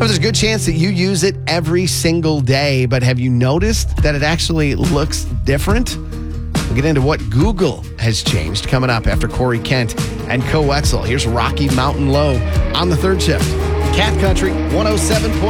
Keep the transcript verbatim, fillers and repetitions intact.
There's a good chance that you use it every single day, but have you noticed that it actually looks different? We'll get into what Google has changed coming up after Corey Kent and Co Wetzel. Here's Rocky Mountain Low on the third shift. Cat Country one oh seven point